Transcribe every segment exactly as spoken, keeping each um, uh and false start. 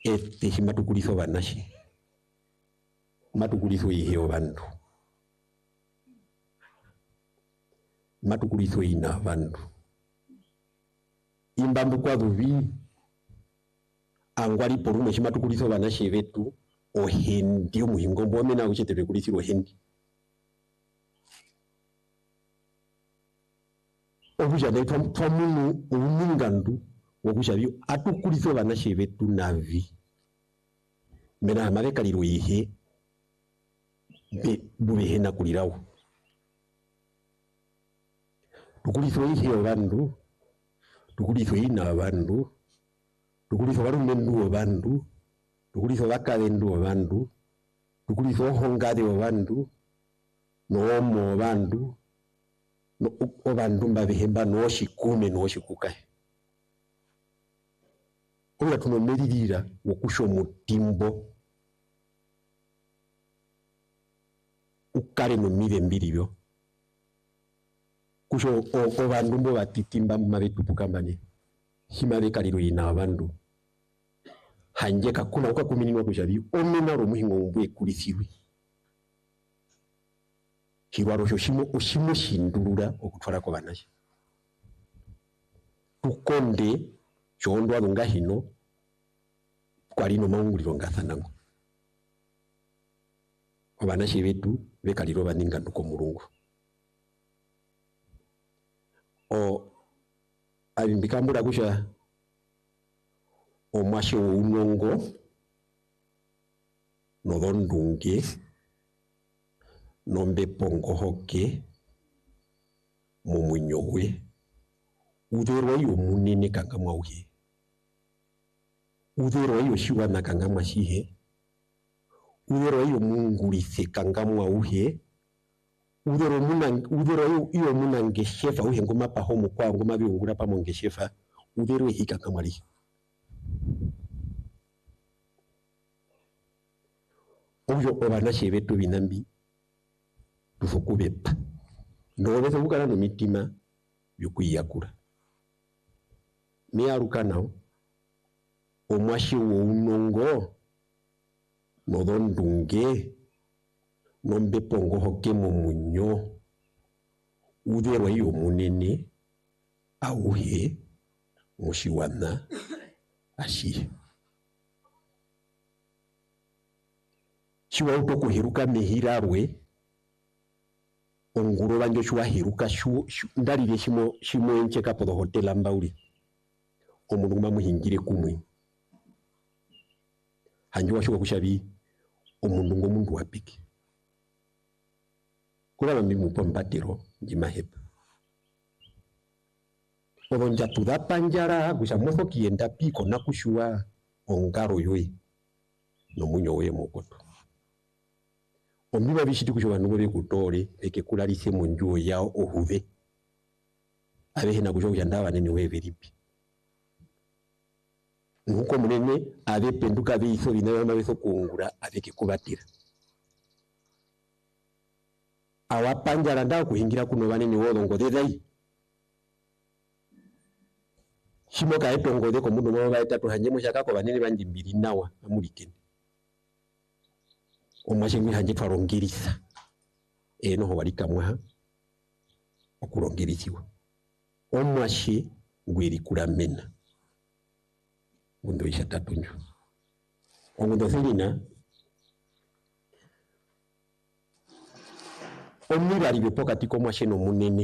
este himatukulizo banashi matukulizo iheo bandu matukulizo ina bandu imbambu kwa dhubi angwali porume himatukulizo banashi betu ohendi omuhingo mbome na uchetere kulisiro ohendi obuja ne twamunu uningandu wokushabyo atukulizo banashi betu navi mena amabeka liro ihe be bubehe nakulirawo tukulizo ihe abandu tukulizo ina abandu tukulizo barume ndu abandu tukulizo bakade ndu abandu tukulizo hongade abandu no abandu no abandu mbabehemba no shikume no shikukahe oya tunomeririra wokusho mutimbo ukare no mibe mbiribyo kusho obandu mbo batitimba mabetu pukambane himabe kaliro ina abandu hanje kakuna uka kuminwa kushabi omena ro muhingo mbwe kulisirwe kirwaro cyo shimo oshimo shindurura okutwara ko banaje tukonde chondo alunga hino kwalino maunguliro ngathanango abanaje betu bekaliro baninga nduko mulungu o alimbikambura kusha omwashe unongo nodondunge nombe pongo hoke mumunyowe udero yo munene kanga mwauhe udero yo shiwana kanga mashihe udero yo mungulise kanga mwauhe udero munang udero yo yo munange shefa uhe ngoma pa homo kwa ngoma biungura pa monge shefa udero hika kamali oyo obanashi betu binambi tufukubepa ndo bese bukana no mitima byokuyakura miaruka nao omwashi wo unongo nodondunge nombe pongo hoke mu munyo udero yo munene auhe mushiwana ashi chiwa uto kuhiruka mehirarwe onguro banjo chwa hiruka shu ndalire shimo shimo encheka podo hotel ambauli omundu nguma muhingire kumwe hanjo washuka kushabi omundu ngo mundu wapiki kula bambi mupo mbatiro njimahepa obonja tuda panjara kusha mozo kienda piko na kushua ongaro yoyi no munyo we mokoto omiba bishiti kusho bantu be kutore eke kularise mu njuo yao ohuve abehe na kusho kujanda banene we beripi nuko munene abe penduka be iso binayo mabeso kungura abeke kubatira awapanjara nda kuhingira kuno banene wolongo dedai shimoka etongo de ko mundu mo baita to hanje mushaka ko banene banji mbiri nawa amulikene omwashingi hanje twarongirisa eno ho walika mwa okurongirisiwa omwashi ngwiri kuramena mundo isha tatunyo omundo selina omira libe pokati ko mwashi no munene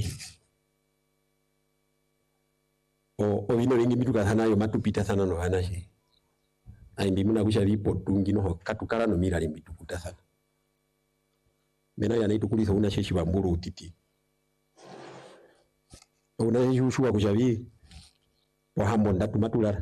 o obino lingi bituka hanayo matupita sana no hanashi aimbi muna kusha vipo tungi no katukala no mira limbi tukuta sana mena ya naitu kulisa una sheshi bamburu utiti una yushuwa kusha vi wahambo ndatu matulara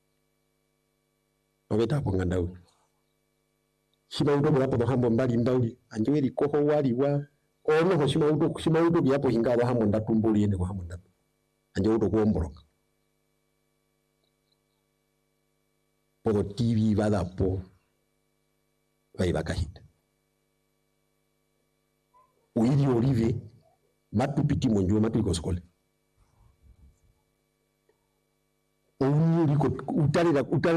obeta po ngandau shima udo mulapo wahambo mbali mbauli anjweli koho wali wa ono ho shima udo shima udo biapo hinga wahambo ndatu mbuli ene wahambo ndatu anje udo kuomboroka podo T V badapo bai bakahita uili olive matupiti monjo matu skole o uliko utalira